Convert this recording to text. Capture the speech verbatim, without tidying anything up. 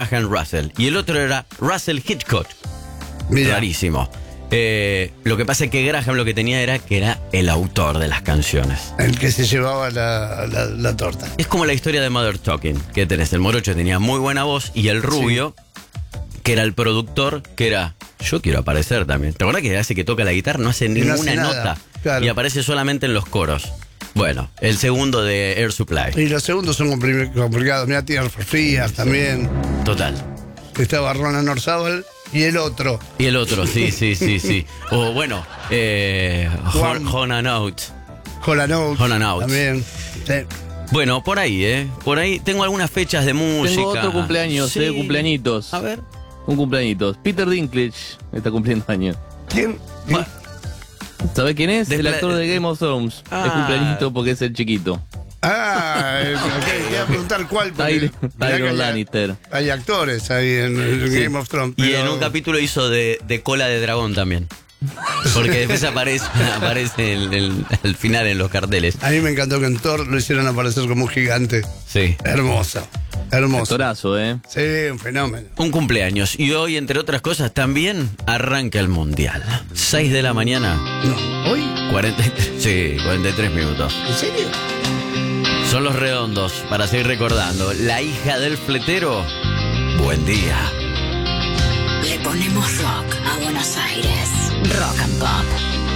Graham Russell. Y el otro era Russell Hitchcock. Mirá. Rarísimo. Eh, lo que pasa es que Graham lo que tenía era que era el autor de las canciones. El que se llevaba la, la, la torta. Es como la historia de Mother Talking, que tenés el morocho tenía muy buena voz y el rubio, sí, que era el productor, que era, yo quiero aparecer también. ¿Te acuerdas que hace que toca la guitarra? No hace ninguna no hace nota. Nada, claro. Y aparece solamente en los coros. Bueno, el segundo de Air Supply. Y los segundos son compli- complicados. Mira, Tears for Fears también. Total. Estaba Ronan Orzabal y el otro. Y el otro, sí, sí, sí, sí. O bueno, eh, Juan- Hon Out. Hall and Oates Hall and Oates. también. Sí. Bueno, por ahí, ¿eh? Por ahí tengo algunas fechas de música. Tengo otro cumpleaños, Sí. eh, cumpleañitos. A ver. Un cumpleañitos. Peter Dinklage está cumpliendo años. ¿Quién? Va- ¿Sabés quién es? De el Pla- actor de Game of Thrones. Ah. Es cumpleañito porque es el chiquito. Ah, eh, ok, iba a preguntar cuál. porque Tyrion mirá que Tyrion hay- Lannister. Hay actores ahí en el Sí. Game of Thrones. Y pero- en un capítulo hizo de, de cola de dragón también. Porque después aparece, aparece el, el- al final en los carteles. A mí me encantó que en Thor lo hicieran aparecer como un gigante. Sí. Hermoso. Hermoso. Actorazo, ¿eh? Sí, un fenómeno. Un cumpleaños. Y hoy, entre otras cosas, también arranca el Mundial. seis de la mañana. No. ¿Hoy? cuarenta y tres, sí, cuarenta y tres minutos. ¿En serio? Son los redondos, para seguir recordando. La hija del fletero. Buen día. Le ponemos rock a Buenos Aires. Rock and Pop.